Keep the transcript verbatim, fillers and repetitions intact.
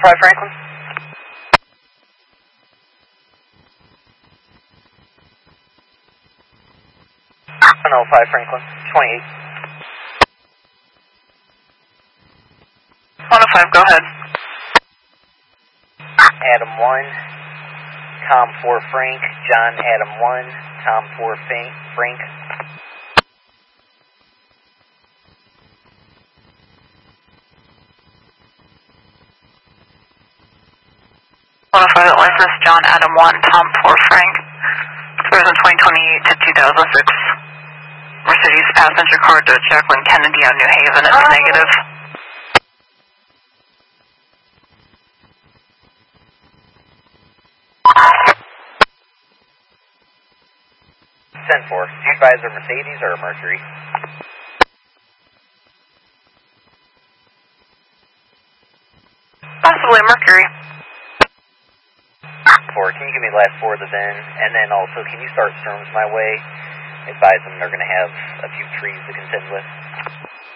five Franklin. one oh five Franklin, twenty-eight. one oh five, go ahead. Adam one, Tom four Frank, John Adam one, Tom four Frank. Frank. one oh five, license John Adam one, Tom four Frank. Clears in twenty twenty-eight to two thousand six. Mercedes passenger car to Jacqueline Kennedy on New Haven is negative. ten four. Do you advise a Mercedes or a Mercury? Possibly a Mercury. four, can you give me the last four of the V I N? And then also, can you start Stroms my way? Advise them they're going to have a few trees to contend with.